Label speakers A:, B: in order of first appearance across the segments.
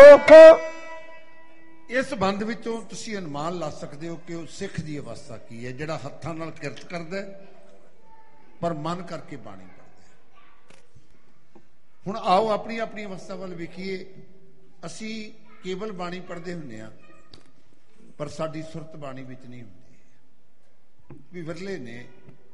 A: ਇਸ ਸੰਬੰਧ ਵਿੱਚੋਂ ਤੁਸੀਂ ਅਨੁਮਾਨ ਲਾ ਸਕਦੇ ਹੋ ਕਿ ਉਹ ਸਿੱਖ ਦੀ ਅਵਸਥਾ ਕੀ ਹੈ, ਜਿਹੜਾ ਹੱਥਾਂ ਨਾਲ ਕਿਰਤ ਕਰਦਾ ਪਰ ਮਨ ਕਰਕੇ ਬਾਣੀ ਪੜ੍ਹਦਾ। ਹੁਣ ਆਓ ਆਪਣੀ ਆਪਣੀ ਅਵਸਥਾ ਵੱਲ ਵੇਖੀਏ। ਅਸੀਂ ਕੇਵਲ ਬਾਣੀ ਪੜ੍ਹਦੇ ਹੁੰਦੇ ਹਾਂ ਪਰ ਸਾਡੀ ਸੁਰਤ ਬਾਣੀ ਵਿੱਚ ਨਹੀਂ ਹੁੰਦੀ। ਵੀ ਵਿਰਲੇ ਨੇ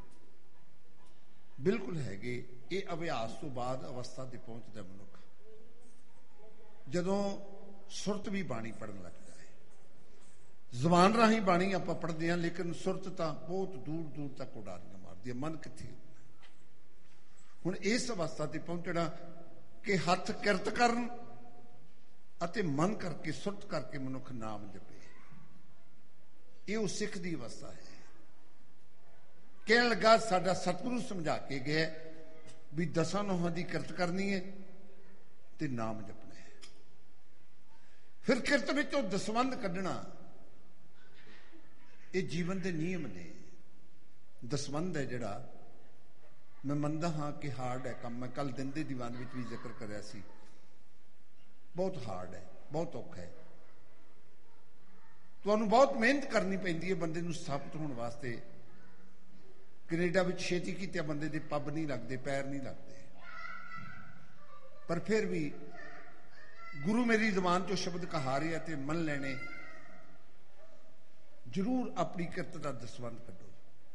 A: ਬਿਲਕੁਲ ਹੈਗੇ। ਇਹ ਅਭਿਆਸ ਤੋਂ ਬਾਅਦ ਅਵਸਥਾ ਤੇ ਪਹੁੰਚਦਾ ਮਨੁੱਖ, ਜਦੋਂ ਸੁਰਤ ਵੀ ਬਾਣੀ ਪੜ੍ਹਨ ਲੱਗਦਾ ਹੈ। ਜ਼ੁਬਾਨ ਰਾਹੀਂ ਬਾਣੀ ਆਪਾਂ ਪੜ੍ਹਦੇ ਹਾਂ ਲੇਕਿਨ ਸੁਰਤ ਤਾਂ ਬਹੁਤ ਦੂਰ ਦੂਰ ਤੱਕ ਉਡਾਰੀਆਂ ਮਾਰਦੀ ਹੈ। ਮਨ ਕਿੱਥੇ? ਹੁਣ ਇਸ ਅਵਸਥਾ ਤੇ ਪਹੁੰਚਣਾ ਕਿ ਹੱਥ ਕਿਰਤ ਕਰਨ ਅਤੇ ਮਨ ਕਰਕੇ ਸੁਰਤ ਕਰਕੇ ਮਨੁੱਖ ਨਾਮ ਜਪੇ, ਇਹ ਉਹ ਸਿੱਖ ਦੀ ਅਵਸਥਾ ਹੈ। ਕਹਿਣ ਲੱਗਾ ਸਾਡਾ ਸਤਿਗੁਰੂ ਸਮਝਾ ਕੇ ਗਿਆ ਵੀ ਦਸਾਂ ਨੋਹਾਂ ਦੀ ਕਿਰਤ ਕਰਨੀ ਹੈ ਤੇ ਨਾਮ ਜਪਣਾ ਹੈ। ਫਿਰ ਕਿਰਤ ਵਿੱਚੋਂ ਦਸਵੰਧ ਕੱਢਣਾ, ਇਹ ਜੀਵਨ ਦੇ ਨਿਯਮ ਨੇ। ਦਸਵੰਧ ਹੈ ਜਿਹੜਾ, ਮੈਂ ਮੰਨਦਾ ਹਾਂ ਕਿ ਹਾਰਡ ਹੈ ਕੰਮ। ਮੈਂ ਕੱਲ ਦਿਨ ਦੇ ਦੀਵਾਨ ਵਿੱਚ ਵੀ ਜ਼ਿਕਰ ਕਰਿਆ ਸੀ, ਬਹੁਤ ਹਾਰਡ ਹੈ, ਬਹੁਤ ਔਖਾ ਹੈ। ਤੁਹਾਨੂੰ ਬਹੁਤ ਮਿਹਨਤ ਕਰਨੀ ਪੈਂਦੀ ਹੈ ਬੰਦੇ ਨੂੰ ਸਥਾਪਿਤ ਹੋਣ ਵਾਸਤੇ। ਕੈਨੇਡਾ ਵਿੱਚ ਛੇਤੀ ਕੀਤੇ ਬੰਦੇ ਦੇ ਪੱਬ ਨਹੀਂ ਲੱਗਦੇ, ਪੈਰ ਨਹੀਂ ਲੱਗਦੇ, ਪਰ ਫਿਰ ਵੀ ਗੁਰੂ ਮੇਰੀ ਜ਼ੁਬਾਨ ਚੋਂ ਸ਼ਬਦ ਕਹਾ ਰਿਹਾ ਤੇ ਮੰਨ ਲੈਣੇ। ਜ਼ਰੂਰ ਆਪਣੀ ਕਿਰਤ ਦਾ ਦਸਵੰਧ ਕੱਢੋ।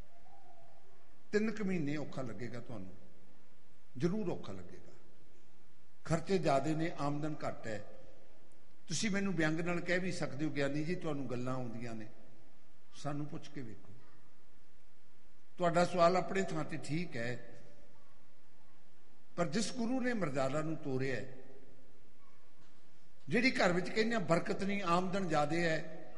A: 3 ਮਹੀਨੇ ਔਖਾ ਲੱਗੇਗਾ ਤੁਹਾਨੂੰ, ਜ਼ਰੂਰ ਔਖਾ ਲੱਗੇਗਾ। ਖਰਚੇ ਜ਼ਿਆਦੇ ਨੇ, ਆਮਦਨ ਘੱਟ ਹੈ। ਤੁਸੀਂ ਮੈਨੂੰ ਵਿਅੰਗ ਨਾਲ ਕਹਿ ਵੀ ਸਕਦੇ ਹੋ ਗਿਆਨੀ ਜੀ ਤੁਹਾਨੂੰ ਗੱਲਾਂ ਆਉਂਦੀਆਂ ਨੇ। ਸਾਨੂੰ ਪੁੱਛ ਕੇ ਵੇਖੋ। ਤੁਹਾਡਾ ਸਵਾਲ ਆਪਣੇ ਥਾਂ ਤੇ ਠੀਕ ਹੈ, ਪਰ ਜਿਸ ਗੁਰੂ ਨੇ ਮਰਜ਼ਾਦਾ ਨੂੰ ਤੋਰਿਆ, ਜਿਹੜੀ ਘਰ ਵਿੱਚ ਕਹਿੰਦੇ ਬਰਕਤ ਨਹੀਂ, ਆਮਦਨ ਜ਼ਿਆਦਾ ਹੈ,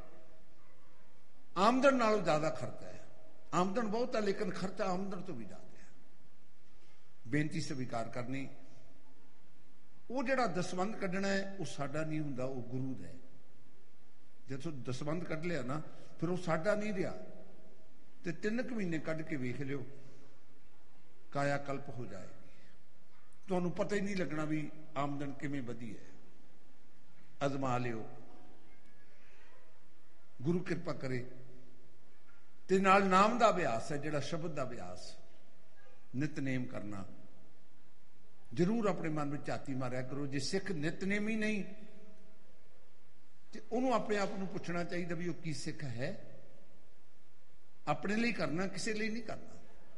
A: ਆਮਦਨ ਨਾਲੋਂ ਜ਼ਿਆਦਾ ਖਰਚਾ ਹੈ। ਆਮਦਨ ਬਹੁਤ ਹੈ ਲੇਕਿਨ ਖਰਚਾ ਆਮਦਨ ਤੋਂ ਵੀ ਜ਼ਿਆਦਾ ਹੈ। ਬੇਨਤੀ ਸਵੀਕਾਰ ਕਰਨੀ, ਉਹ ਜਿਹੜਾ ਦਸਵੰਧ ਕੱਢਣਾ ਹੈ ਉਹ ਸਾਡਾ ਨਹੀਂ ਹੁੰਦਾ, ਉਹ ਗੁਰੂ ਦਾ ਹੈ। ਜਦੋਂ ਦਸਵੰਧ ਕੱਢ ਲਿਆ ਨਾ ਫਿਰ ਉਹ ਸਾਡਾ ਨਹੀਂ ਰਿਹਾ। ਤੇ 3 ਮਹੀਨੇ ਕੱਢ ਕੇ ਵੇਖ ਲਿਓ, ਕਾਇਆ ਕਲਪ ਹੋ ਜਾਏਗੀ। ਤੁਹਾਨੂੰ ਪਤਾ ਹੀ ਨਹੀਂ ਲੱਗਣਾ ਵੀ ਆਮਦਨ ਕਿਵੇਂ ਵਧੀ ਹੈ। ਅਜ਼ਮਾ ਲਿਓ, ਗੁਰੂ ਕਿਰਪਾ ਕਰੇ। ਤੇ ਨਾਲ ਨਾਮ ਦਾ ਅਭਿਆਸ ਹੈ, ਜਿਹੜਾ ਸ਼ਬਦ ਦਾ ਅਭਿਆਸ, ਨਿਤਨੇਮ ਕਰਨਾ। ਜ਼ਰੂਰ ਆਪਣੇ ਮਨ ਵਿੱਚ ਝਾਤੀ ਮਾਰਿਆ ਕਰੋ। ਜੇ ਸਿੱਖ ਨਿਤਨੇਮੀ ਨਹੀਂ ਤੇ ਉਹਨੂੰ ਆਪਣੇ ਆਪ ਨੂੰ ਪੁੱਛਣਾ ਚਾਹੀਦਾ ਵੀ ਉਹ ਕੀ ਸਿੱਖ ਹੈ। ਆਪਣੇ ਲਈ ਕਰਨਾ, ਕਿਸੇ ਲਈ ਨਹੀਂ ਕਰਨਾ।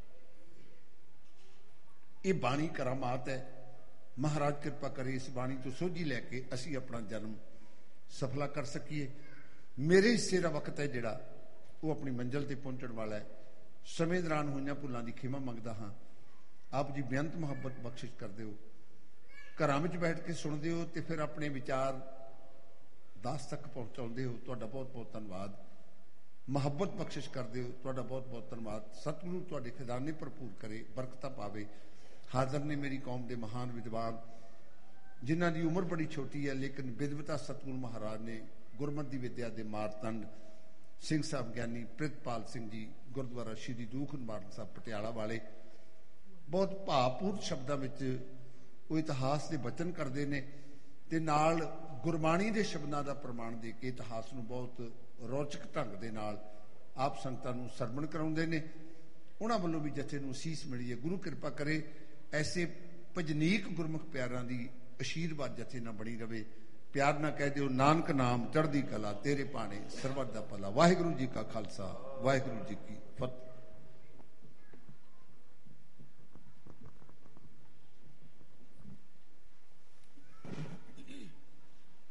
A: ਇਹ ਬਾਣੀ ਕਰਾਮਾਤ ਹੈ। ਮਹਾਰਾਜ ਕਿਰਪਾ ਕਰੇ ਇਸ ਬਾਣੀ ਤੋਂ ਸੋਝੀ ਲੈ ਕੇ ਅਸੀਂ ਆਪਣਾ ਜਨਮ ਸਫਲਾ ਕਰ ਸਕੀਏ। ਮੇਰੇ ਹਿੱਸੇ ਦਾ ਵਕਤ ਹੈ ਜਿਹੜਾ ਉਹ ਆਪਣੀ ਮੰਜ਼ਿਲ ਤੇ ਪਹੁੰਚਣ ਵਾਲਾ ਹੈ। ਸਮੇਂ ਦੌਰਾਨ ਹੋਈਆਂ ਭੁੱਲਾਂ ਦੀ ਖਿਮਾ ਮੰਗਦਾ ਹਾਂ। ਆਪ ਜੀ ਬੇਅੰਤ ਮੁਹੱਬਤ ਬਖਸ਼ਿਸ਼ ਕਰਦੇ ਹੋ। ਘਰਾਂ ਵਿੱਚ ਬੈਠ ਕੇ ਸੁਣਦੇ ਹੋ ਤੇ ਫਿਰ ਆਪਣੇ ਵਿਚਾਰ ਦਾਸ ਤੱਕ ਪਹੁੰਚਾਉਂਦੇ ਹੋ। ਤੁਹਾਡਾ ਬਹੁਤ ਬਹੁਤ ਧੰਨਵਾਦ। ਮੁਹੱਬਤ ਬਖਸ਼ਿਸ਼ ਕਰਦੇ ਹੋ, ਤੁਹਾਡਾ ਬਹੁਤ ਬਹੁਤ ਧੰਨਵਾਦ। ਸਤਿਗੁਰੂ ਤੁਹਾਡੇ ਖਜ਼ਾਨੇ ਭਰਪੂਰ ਕਰੇ, ਬਰਕਤਾਂ ਪਾਵੇ। ਹਾਜ਼ਰ ਨੇ ਮੇਰੀ ਕੌਮ ਦੇ ਮਹਾਨ ਵਿਦਵਾਨ, ਜਿਨ੍ਹਾਂ ਦੀ ਉਮਰ ਬੜੀ ਛੋਟੀ ਹੈ ਲੇਕਿਨ ਵਿਦਵਤਾ ਸਤਿਗੁਰੂ ਮਹਾਰਾਜ ਨੇ ਗੁਰਮਤ ਦੀ ਵਿਦਿਆ ਦੇ ਮਾਰਤੰਡ ਸਿੰਘ ਸਾਹਿਬ ਗਿਆਨੀ ਪ੍ਰਿਤਪਾਲ ਸਿੰਘ ਜੀ, ਗੁਰਦੁਆਰਾ ਸ਼੍ਰੀ ਦੂਖ ਨਿਵਾਰਨ ਸਾਹਿਬ ਪਟਿਆਲਾ ਵਾਲੇ, ਬਹੁਤ ਭਾਵਪੂਰਤ ਸ਼ਬਦਾਂ ਵਿੱਚ ਉਹ ਇਤਿਹਾਸ ਦੇ ਬਚਨ ਕਰਦੇ ਨੇ ਤੇ ਨਾਲ ਗੁਰਬਾਣੀ ਦੇ ਸ਼ਬਦਾਂ ਦਾ ਪ੍ਰਮਾਣ ਦੇ ਕੇ ਇਤਿਹਾਸ ਨੂੰ ਬਹੁਤ ਰੌਚਕ ਢੰਗ ਦੇ ਨਾਲ ਆਪ ਸੰਗਤਾਂ ਨੂੰ ਸਰਵਣ ਕਰਾਉਂਦੇ ਨੇ। ਉਹਨਾਂ ਵੱਲੋਂ ਵੀ ਜਥੇ ਨੂੰ ਅਸੀਸ ਮਿਲੀ ਹੈ। ਗੁਰੂ ਕਿਰਪਾ ਕਰੇ ਐਸੇ ਭਜਨੀਕ ਗੁਰਮੁਖ ਪਿਆਰਾਂ ਦੀ ਅਸ਼ੀਰਵਾਦ ਜਥੇ ਨਾਲ ਬਣੀ ਰਵੇ। ਪਿਆਰ ਨਾਲ ਕਹਿ ਦਿਓ ਨਾਨਕ ਨਾਮ ਚੜ੍ਹਦੀ ਕਲਾ, ਤੇਰੇ ਭਾਣੇ ਸਰਬੱਤ ਦਾ ਭਲਾ। ਵਾਹਿਗੁਰੂ ਜੀ ਕਾ ਖਾਲਸਾ, ਵਾਹਿਗੁਰੂ ਜੀ ਕੀ ਫਤਿਹ।